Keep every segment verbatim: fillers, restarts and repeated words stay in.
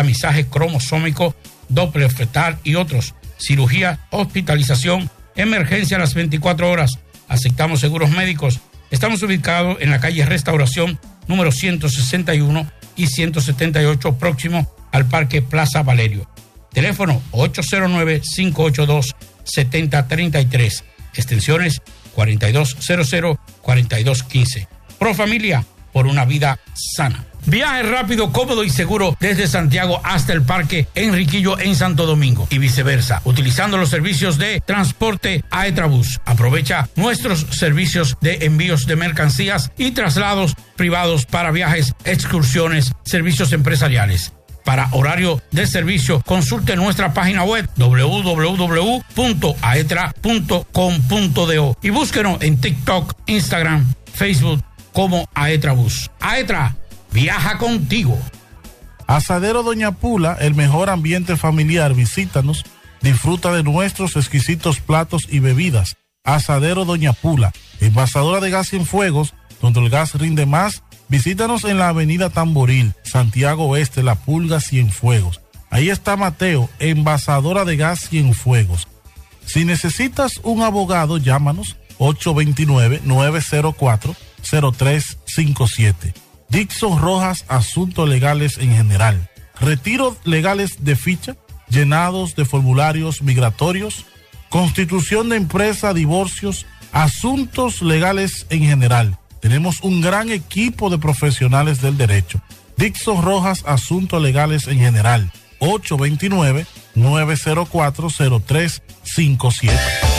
tamizaje cromosómico, Doppler fetal y otros. Cirugía, hospitalización, emergencia a las veinticuatro horas. Aceptamos seguros médicos. Estamos ubicados en la calle Restauración, número ciento sesenta y uno y ciento setenta y ocho, próximo al Parque Plaza Valerio. Teléfono ocho cero nueve, cinco ocho dos, siete cero tres tres. Extensiones cuarenta y dos cero cero, cuarenta y dos quince. Pro Familia, por una vida sana. Viaje rápido, cómodo y seguro desde Santiago hasta el Parque Enriquillo en Santo Domingo y viceversa, utilizando los servicios de transporte Aetrabús. Aprovecha nuestros servicios de envíos de mercancías y traslados privados para viajes, excursiones, servicios empresariales. Para horario de servicio, consulte nuestra página web doble u doble u doble u punto aetra punto com punto do y búsquenos en TikTok, Instagram, Facebook como Aetrabús. Aetra, viaja contigo. Asadero Doña Pula, el mejor ambiente familiar. Visítanos, disfruta de nuestros exquisitos platos y bebidas. Asadero Doña Pula, envasadora de gas Cienfuegos, donde el gas rinde más. Visítanos en la avenida Tamboril, Santiago Oeste, La Pulga, Cienfuegos. Ahí está Mateo, envasadora de gas Cienfuegos. Si necesitas un abogado, llámanos ocho dos nueve, nueve cero cuatro, cero tres cinco siete. Dixon Rojas, asuntos legales en general. Retiros legales de ficha, llenados de formularios migratorios, constitución de empresa, divorcios, asuntos legales en general. Tenemos un gran equipo de profesionales del derecho. Dixon Rojas, asuntos legales en general. ocho dos nueve, nueve cero cuatro, cero tres cinco siete.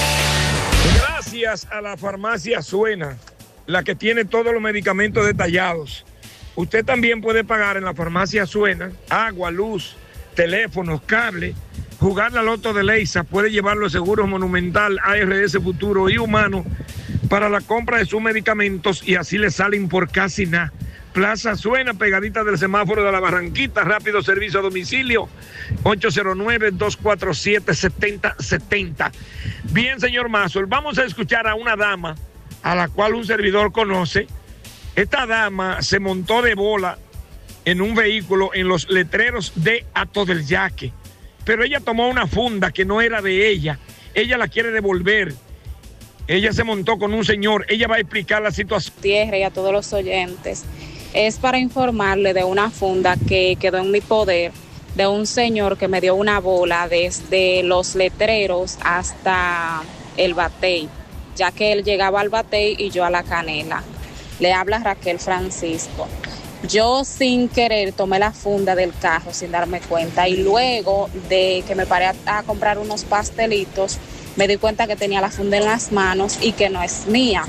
Gracias a la farmacia Suena, la que tiene todos los medicamentos detallados. Usted también puede pagar en la farmacia Suena agua, luz, teléfonos, cable. Jugar la loto de Leisa, puede llevar los seguros Monumental, A R S Futuro y Humano para la compra de sus medicamentos y así le salen por casi nada. Plaza Suena, pegadita del semáforo de la Barranquita, rápido servicio a domicilio, ocho cero nueve, dos cuatro siete, siete cero siete cero. Bien, señor Mazol, vamos a escuchar a una dama a la cual un servidor conoce. Esta dama se montó de bola en un vehículo en los letreros de Ato del Yaque, pero ella tomó una funda que no era de ella, ella la quiere devolver. Ella se montó con un señor, ella va a explicar la situación. Tierra y a todos los oyentes, es para informarle de una funda que quedó en mi poder, de un señor que me dio una bola desde los letreros hasta el batey, ya que él llegaba al batey y yo a la canela. Le habla Raquel Francisco. Yo sin querer tomé la funda del carro sin darme cuenta y luego de que me paré a, a comprar unos pastelitos, me di cuenta que tenía la funda en las manos y que no es mía.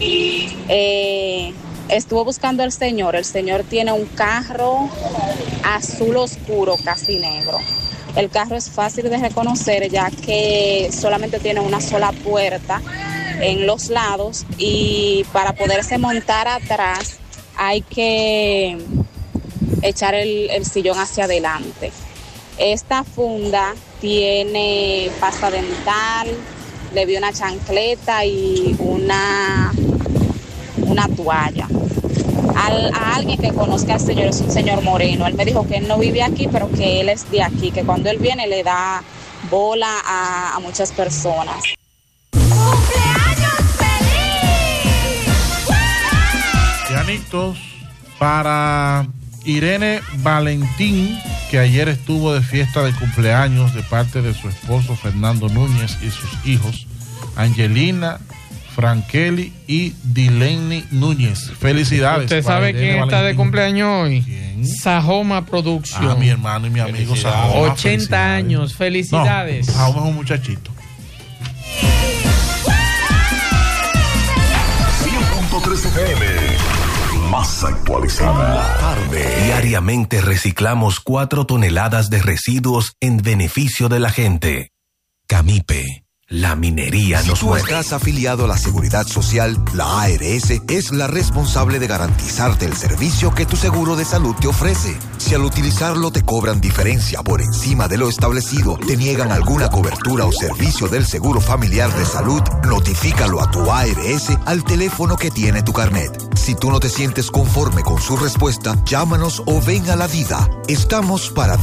Eh, estuve buscando al señor. El señor tiene un carro azul oscuro, casi negro. El carro es fácil de reconocer ya que solamente tiene una sola puerta en los lados y para poderse montar atrás hay que echar el, el sillón hacia adelante. Esta funda tiene pasta dental, le vi una chancleta y una, una toalla. Al, a alguien que conozca al señor, es un señor moreno. Él me dijo que él no vive aquí, pero que él es de aquí, que cuando él viene le da bola a, a muchas personas. ¡Cumpleaños feliz! Llanitos para Irene Valentín, que ayer estuvo de fiesta de cumpleaños de parte de su esposo Fernando Núñez y sus hijos Angelina, Frankeli y Dileni Núñez. Felicidades. ¿Usted sabe Irene quién está Valentín. de cumpleaños hoy? ¿Quién? Sajoma Producción. Ah, mi hermano y mi amigo Sajoma. ochenta años. Felicidades. No, Sajoma es un muchachito. cien punto tres F M, más actualizada. La tarde. Diariamente reciclamos cuatro toneladas de residuos en beneficio de la gente. Camipe. La minería si nos tú mueve. estás afiliado a la Seguridad Social, la A R S es la responsable de garantizarte el servicio que tu seguro de salud te ofrece. Si al utilizarlo te cobran diferencia por encima de lo establecido, te niegan alguna cobertura o servicio del seguro familiar de salud, notifícalo a tu A R S al teléfono que tiene tu carnet. Si tú no te sientes conforme con su respuesta, llámanos o ven a la vida. Estamos para